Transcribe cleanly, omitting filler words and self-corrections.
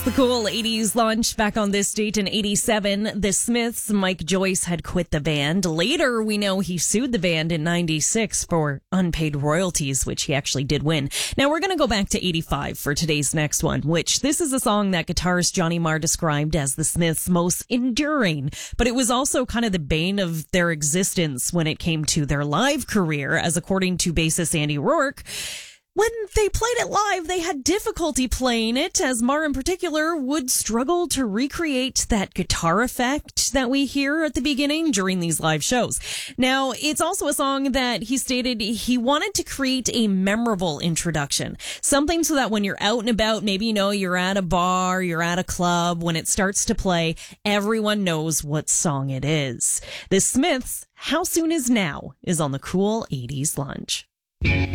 The cool 80s launch back on this date in 87. The Smiths, Mike Joyce had quit the band. Later, we know he sued the band in 96 for unpaid royalties, which he actually did win. Now, we're going to go back to 85 for today's next one, which this is a song that guitarist Johnny Marr described as the Smiths' most enduring, but it was also kind of the bane of their existence when it came to their live career, as according to bassist Andy Rourke. When they played it live, they had difficulty playing it, as Marr in particular would struggle to recreate that guitar effect that we hear at the beginning during these live shows. Now, it's also a song that he stated he wanted to create a memorable introduction. Something so that when you're out and about, maybe, you're at a bar, you're at a club, when it starts to play, everyone knows what song it is. The Smiths, How Soon Is Now, is on the cool 80s lunch.